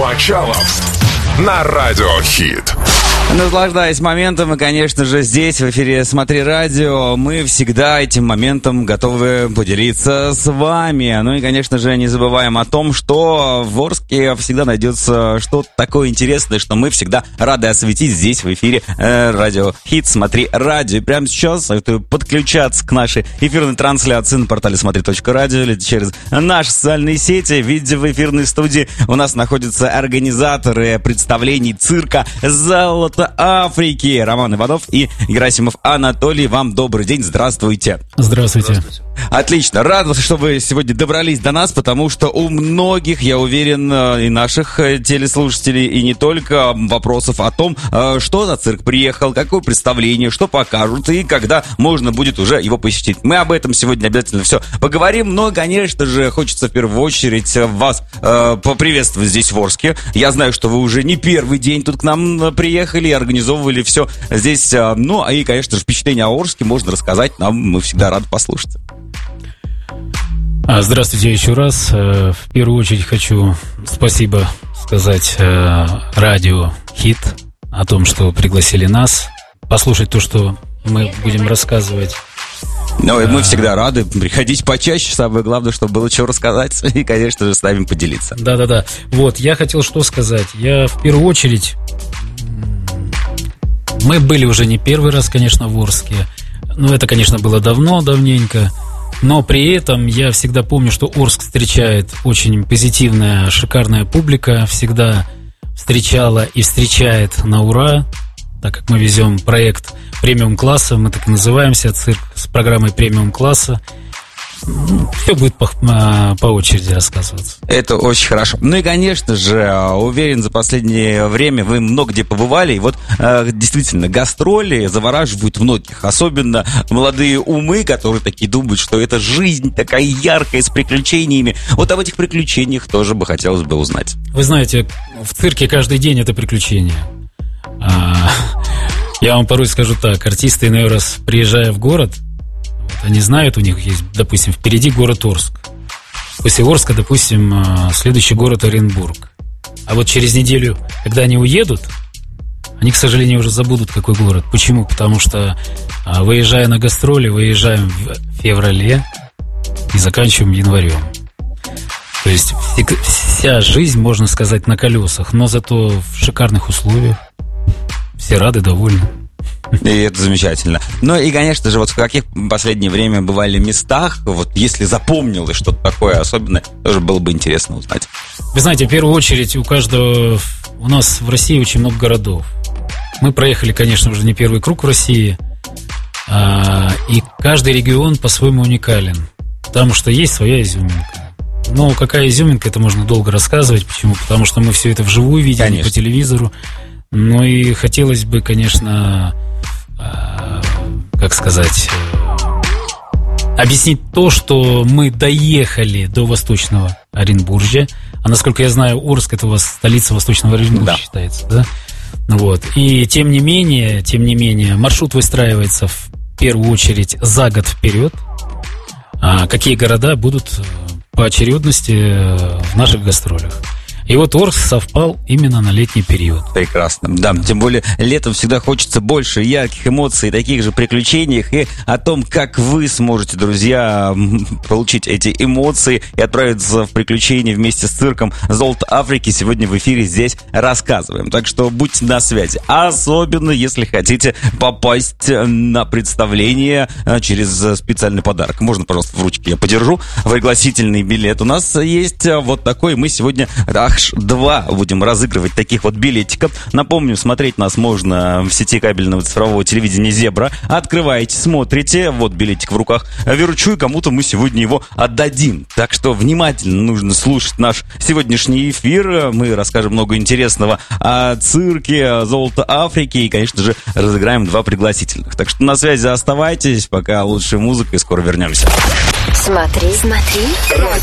Мочалов на Радио Хит. Наслаждаясь моментом, и, конечно же, здесь, в эфире «Смотри радио», мы всегда этим моментом готовы поделиться с вами. Ну и, конечно же, не забываем о том, что в Орске всегда найдется что-то такое интересное, что мы всегда рады осветить здесь, в эфире «Радио Хит», «Смотри радио». И прямо сейчас советую подключаться к нашей эфирной трансляции на портале смотри.радио или через наши социальные сети. Ведь в эфирной студии у нас находятся организаторы представлений цирка «Золото Африки» Роман Иванов и Герасимов Анатолий. Вам добрый день, здравствуйте. Здравствуйте. Отлично, рад, что вы сегодня добрались до нас, потому что у многих, я уверен, и наших телеслушателей, и не только, вопросов о том, что за цирк приехал, какое представление, что покажут и когда можно будет уже его посетить. Мы об этом сегодня обязательно все поговорим, но, конечно же, хочется в первую очередь вас поприветствовать здесь в Орске. Я знаю, что вы уже не первый день тут к нам приехали и организовывали все здесь. Ну, и, конечно же, впечатление о Орске можно рассказать нам, мы всегда рады послушать. Здравствуйте еще раз. В первую очередь хочу спасибо сказать радио «Хит» о том, что пригласили нас послушать то, что мы будем рассказывать. Ну, и мы всегда рады. Приходить почаще. Самое главное, чтобы было что рассказать. И, конечно же, с нами поделиться. Да-да-да. Вот, я хотел что сказать. Я в первую очередь... Мы были уже не первый раз, конечно, в Орске. Но это, конечно, было давненько. Но при этом я всегда помню, что Орск встречает очень позитивная, шикарная публика. Всегда встречала и встречает на ура, так как мы везем проект премиум-класса. Мы так и называемся, цирк с программой премиум-класса. Все будет по очереди рассказываться. Это очень хорошо. Ну и, конечно же, уверен, за последнее время вы много где побывали. И вот действительно, гастроли завораживают многих. Особенно молодые умы, которые такие думают, что это жизнь такая яркая, с приключениями. Вот об этих приключениях тоже бы хотелось бы узнать. Вы знаете, в цирке каждый день это приключение. Я вам порой скажу так. Артисты иной раз, приезжая в город, они знают, у них есть, допустим, впереди город Орск. После Орска, допустим, следующий город Оренбург. А вот через неделю, когда они уедут, они, к сожалению, уже забудут, какой город. Почему? Потому что, выезжая на гастроли, выезжаем в феврале и заканчиваем январем. То есть вся жизнь, можно сказать, на колесах, но зато в шикарных условиях. Все рады, довольны. И это замечательно. Ну и, конечно же, вот в каких в последнее время бывали местах, вот если запомнилось что-то такое особенное, тоже было бы интересно узнать. Вы знаете, в первую очередь у нас в России очень много городов. Мы проехали, конечно, уже не первый круг в России, и каждый регион по-своему уникален, потому что есть своя изюминка. Но какая изюминка, это можно долго рассказывать. Почему? Потому что мы все это вживую видим, конечно, по телевизору. Ну и хотелось бы, конечно, как сказать, объяснить то, что мы доехали до Восточного Оренбуржья. А насколько я знаю, Орск — это у вас столица Восточного Оренбуржья, да, считается, да? Вот. И тем не менее, маршрут выстраивается в первую очередь за год вперед. Какие города будут по очередности в наших гастролях. И вот Орск совпал именно на летний период. Прекрасно, да, тем более летом всегда хочется больше ярких эмоций, таких же приключениях, и о том, как вы сможете, друзья, получить эти эмоции и отправиться в приключения вместе с цирком «Золото Африки», сегодня в эфире здесь рассказываем. Так что будьте на связи, особенно если хотите попасть на представление через специальный подарок. Можно, пожалуйста, в ручке я подержу. Пригласительный билет у нас есть вот такой. Мы сегодня аж 2 будем разыгрывать таких вот билетиков. Напомню, смотреть нас можно в сети кабельного цифрового телевидения «Зебра». Открываете, смотрите, вот билетик в руках. Верчу, и кому-то мы сегодня его отдадим. Так что внимательно нужно слушать наш сегодняшний эфир. Мы расскажем много интересного о цирке «Золото Африки» и, конечно же, разыграем 2 пригласительных. Так что на связи оставайтесь, пока лучшая музыка, и скоро вернемся. Смотри.